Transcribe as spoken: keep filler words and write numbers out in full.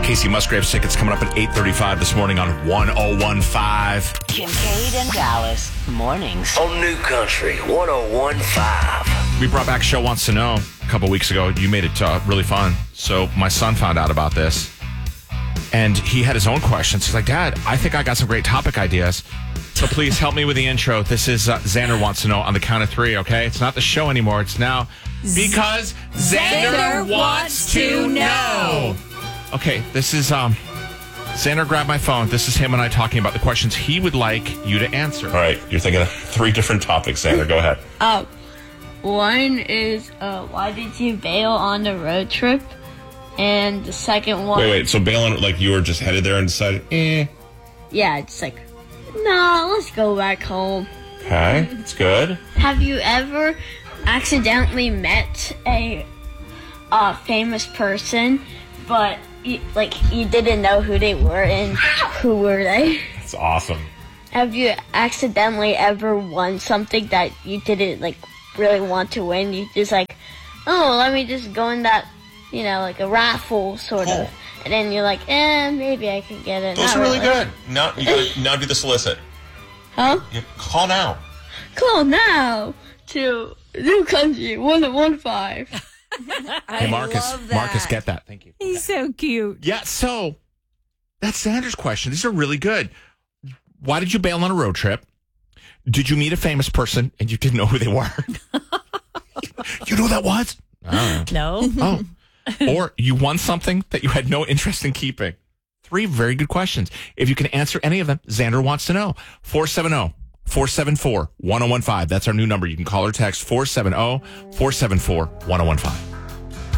Casey Musgraves tickets coming up at eight thirty-five this morning on one oh one five. Kincaid and Dallas mornings On New Country one oh one five. We brought back Show Wants to Know a couple weeks ago. You made it uh, really fun. So my son found out about this, and he had his own questions. He's like, Dad, I think I got some great topic ideas. So please help me with the intro. This is uh, Xander Wants to Know on the count of three, okay? It's not the show anymore. It's now Because Xander, Xander Wants to Know. Okay, this is... um. Xander, grab my phone. This is him and I talking about the questions he would like you to answer. All right, you're thinking of three different topics, Xander. Go ahead. Uh, one is, uh, why did you bail on the road trip? And the second one... Wait, wait, so bailing, like you were just headed there and decided, eh. Yeah, it's like, nah, let's go back home. Okay, it's good. Have you ever accidentally met a uh, famous person, but you, like you didn't know who they were and who were they? That's awesome. Have you accidentally ever won something that you didn't like really want to win? You just like, oh, let me just go in that, you know, like a raffle sort Cool. of, and then you're like, eh, maybe I can get it. Those Not are really good. Now, you gotta, now do the solicit. Huh? You call now. Call now to New Country one oh one five. Hey, Marcus. Marcus, get that. Thank you. He's so cute. Yeah, so that's Xander's question. These are really good. Why did you bail on a road trip? Did you meet a famous person and you didn't know who they were? You know who that was? I don't know. No. Oh. Or you won something that you had no interest in keeping. Three very good questions. If you can answer any of them, Xander Wants to Know. four seven zero, four seven four, one oh one five. That's our new number. You can call or text four seven zero, four seven four, one oh one five.